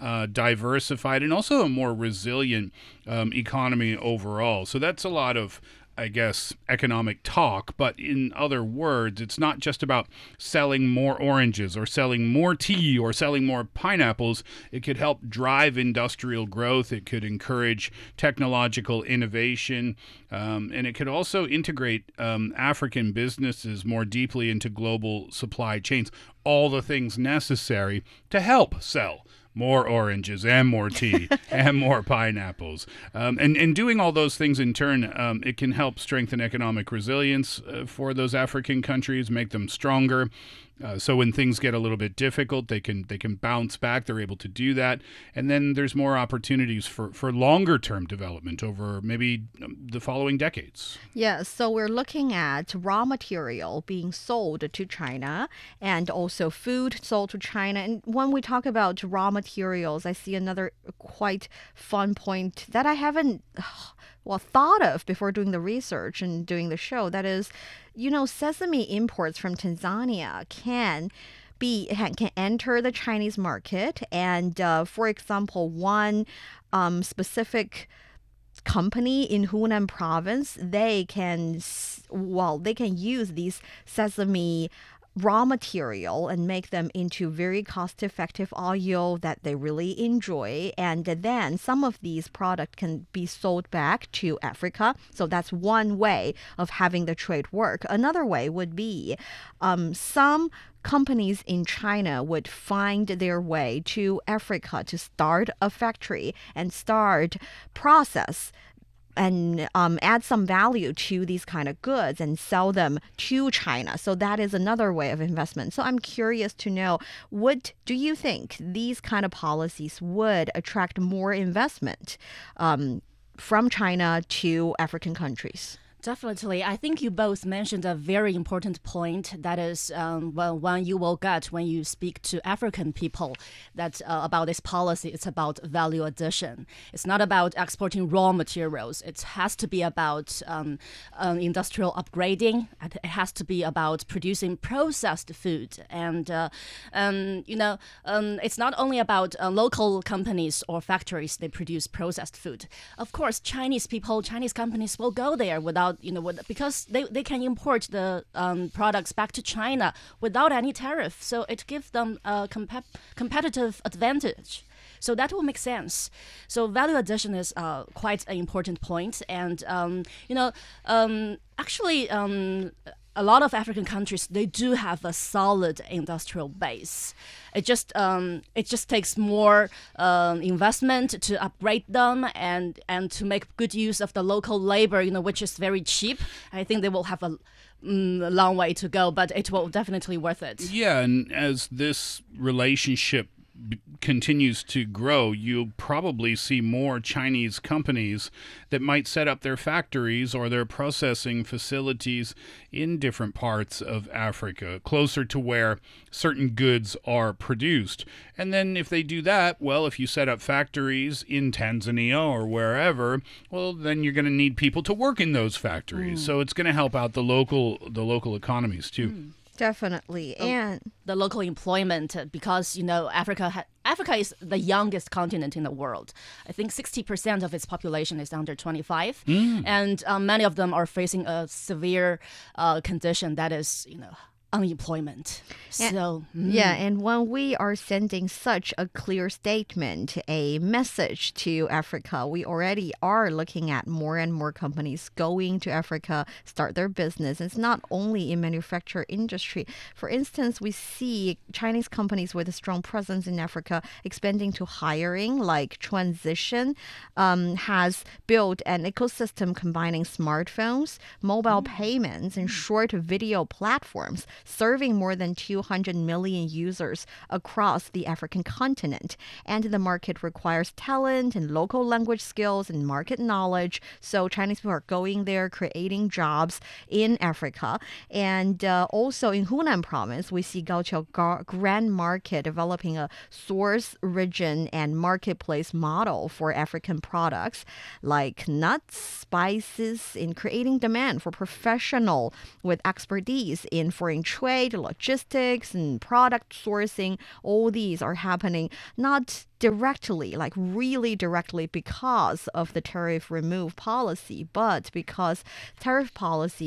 diversified and also a more resilient economy overall. So that's a lot of, I guess, economic talk, but in other words, it's not just about selling more oranges or selling more tea or selling more pineapples. It could help drive industrial growth. It could encourage technological innovation, and it could also integrate African businesses more deeply into global supply chains. All the things necessary to help sell more oranges and more tea and more pineapples. And doing all those things in turn, it can help strengthen economic resilience for those African countries, make them stronger. So when things get a little bit difficult, they can bounce back. They're able to do that. And then there's more opportunities for longer term development over maybe the following decades. Yes, so we're looking at raw material being sold to China and also food sold to China. And when we talk about raw materials, I see another quite fun point that I haven't thought of before doing the research and doing the show. That is, sesame imports from Tanzania can enter the Chinese market. And for example, one specific company in Hunan province, they can use these sesame raw material and make them into very cost-effective oil that they really enjoy. And then some of these products can be sold back to Africa. So that's one way of having the trade work. Another way would be some companies in China would find their way to Africa to start a factory and start process and add some value to these kind of goods and sell them to China. So that is another way of investment. So I'm curious to know, do you think these kind of policies would attract more investment from China to African countries? Definitely. I think you both mentioned a very important point. That is, one you will get when you speak to African people that about this policy. It's about value addition. It's not about exporting raw materials. It has to be about industrial upgrading. It has to be about producing processed food. And, it's not only about local companies or factories that produce processed food. Of course, Chinese companies will go there because they can import the products back to China without any tariff. So it gives them a competitive advantage. So that will make sense. So value addition is quite an important point. And, actually, a lot of African countries, they do have a solid industrial base. It just takes more investment to upgrade them and to make good use of the local labor, which is very cheap. I think they will have a long way to go, but it will definitely worth it. Yeah, and as this relationship continues to grow, you'll probably see more Chinese companies that might set up their factories or their processing facilities in different parts of Africa, closer to where certain goods are produced. And then if they do that, well, if you set up factories in Tanzania or wherever, well, then you're going to need people to work in those factories. So it's going to help out the local economies too. Definitely. And the local employment, because, Africa is the youngest continent in the world. I think 60% of its population is under 25. And many of them are facing a severe condition that is, unemployment. And when we are sending such a clear statement, a message to Africa, we already are looking at more and more companies going to Africa, start their business. It's not only in manufacturing industry. For instance, we see Chinese companies with a strong presence in Africa expanding to hiring, like Transition has built an ecosystem combining smartphones, mobile payments, and short video platforms, serving more than 200 million users across the African continent. And the market requires talent and local language skills and market knowledge. So Chinese people are going there, creating jobs in Africa. And also in Hunan province, we see Gaoqiao Grand Market developing a source region and marketplace model for African products like nuts, spices, in creating demand for professional with expertise in foreign trade, logistics, and product sourcing, all these are happening not directly, like really directly because of the tariff remove policy, but because tariff policy